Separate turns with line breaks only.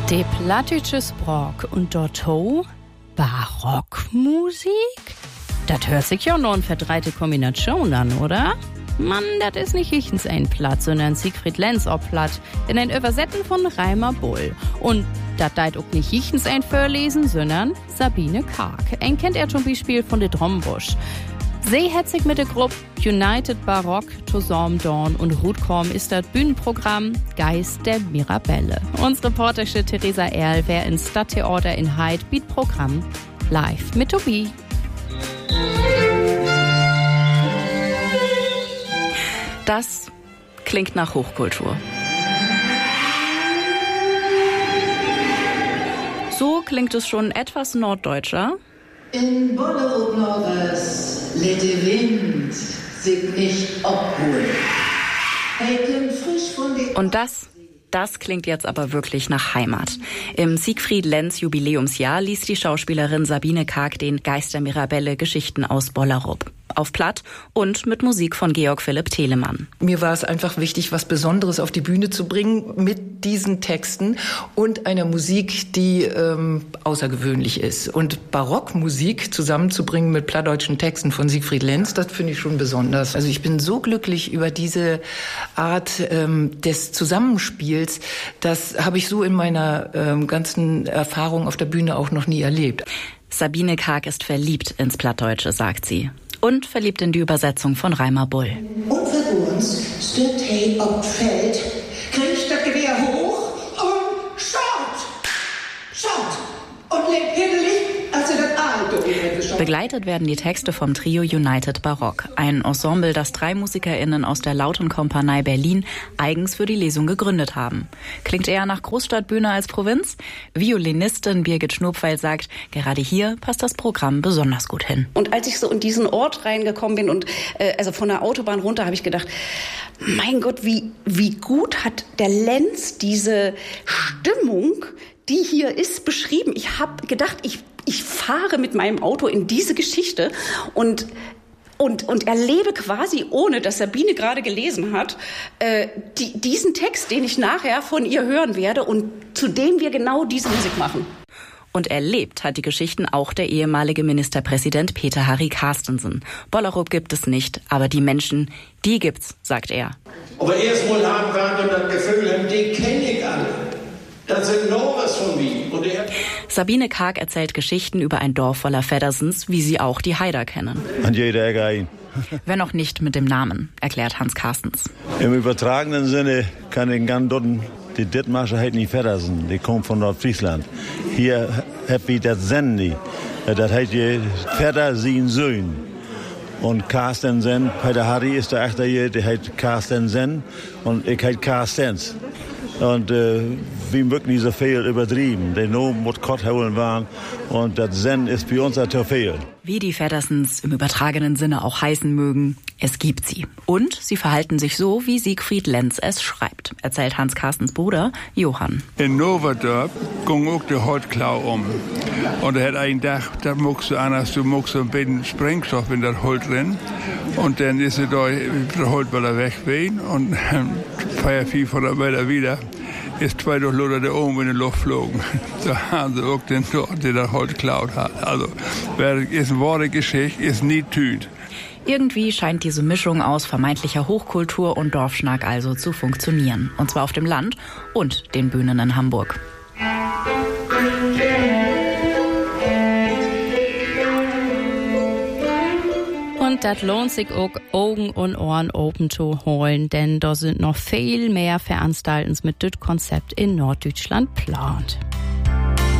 De plattdeutsche Sprach und dorto Barockmusik? Das hört sich ja noch eine verdreite Kombination an, oder? Mann, das ist nicht hichtens ein Platt, sondern Siegfried Lenz auch Platt, in ein Übersetzen von Reimer Bull. Und das deit auch nicht hichtens ein Vorlesen, sondern Sabine Karg. Ein kennt er zum Beispiel von der Drombusch. Sie hat sich mit der Gruppe United Barock zusammen Dorn und Rutkorn ist das Bühnenprogramm Geist der Mirabelle. Unsere Reporterin Theresa Erl wär ins Stadttheater in Heid biet Programm live mit Tobi. Das klingt nach Hochkultur. So klingt es schon etwas norddeutscher.
In Bollerub Norres lädt der Wind sich nicht abholen.
Und das klingt jetzt aber wirklich nach Heimat. Im Siegfried Lenz Jubiläumsjahr ließ die Schauspielerin Sabine Karg den Geist der Mirabelle Geschichten aus Bollerub. Auf Platt und mit Musik von Georg Philipp Telemann.
Mir war es einfach wichtig, was Besonderes auf die Bühne zu bringen mit diesen Texten und einer Musik, die außergewöhnlich ist. Und Barockmusik zusammenzubringen mit plattdeutschen Texten von Siegfried Lenz, das finde ich schon besonders. Also ich bin so glücklich über diese Art des Zusammenspiels. Das habe ich so in meiner ganzen Erfahrung auf der Bühne auch noch nie erlebt.
Sabine Karg ist verliebt ins Plattdeutsche, sagt sie. Und verliebt in die Übersetzung von Reimer Bull.
Unverbuns stirbt hey ob Feld, kriegt das Gewehr hoch und schaut und lebt hinderlich, als er das Aal.
Begleitet werden die Texte vom Trio United Barock, ein Ensemble, das 3 MusikerInnen aus der Lautenkompanie Berlin eigens für die Lesung gegründet haben. Klingt eher nach Großstadtbühne als Provinz? Violinistin Birgit Schnurpfeil sagt, gerade hier passt das Programm besonders gut hin.
Und als ich so in diesen Ort reingekommen bin und also von der Autobahn runter, habe ich gedacht, mein Gott, wie gut hat der Lenz diese Stimmung, die hier ist, beschrieben. Ich habe gedacht, ich fahre mit meinem Auto in diese Geschichte und erlebe quasi, ohne dass Sabine gerade gelesen hat, diesen Text, den ich nachher von ihr hören werde und zu dem wir genau diese Musik machen.
Und erlebt hat die Geschichten auch der ehemalige Ministerpräsident Peter Harry Carstensen. Bollerub gibt es nicht, aber die Menschen, die gibt's, sagt er.
Aber erstmal haben wir das Gefühl, die kenne ich alle. Das sind noch was von mir. Und
Sabine Karg erzählt Geschichten über ein Dorf voller Feddersens, wie sie auch die Haider kennen.
An jeder Ecke ein.
Wenn auch nicht mit dem Namen, erklärt Hans Carstens.
Im übertragenen Sinne kann ich ganz dort, die Dithmarscher heißen die Feddersen, die kommen von Nordfriesland. Hier hab ich das Sendi, das heißt die Feddersin-Söhn. Und Carstensen, Peter Harry ist der Achter hier, der heißt Carstensen und ich heiße Carstens. Und wir mögen nicht so viel übertrieben. Der Nomen muss Gott holen waren und das Zen ist bei uns ein zu viel.
Wie die Feddersens im übertragenen Sinne auch heißen mögen, es gibt sie. Und sie verhalten sich so, wie Siegfried Lenz es schreibt, erzählt Hans Carstens Bruder Johann.
In Noverdorp ging auch der Holzklau um. Und er hat einen Tag, da muckst du anders, du muckst so ein bisschen Sprengstoff in das Holz drin. Und dann ist er da, der Holzballer wegwehen und 400 Meter wieder ist 2 Liter der oben in die Luft geflogen. Da haben sie auch den dort, der das Holz geklaut hat. Also, ist eine wahre Geschichte, ist nie tüt.
Irgendwie scheint diese Mischung aus vermeintlicher Hochkultur und Dorfschnack also zu funktionieren. Und zwar auf dem Land und den Bühnen in Hamburg. Und das lohnt sich auch, Augen und Ohren open zu holen, denn da sind noch viel mehr Veranstaltungen mit dem Konzept in Norddeutschland geplant.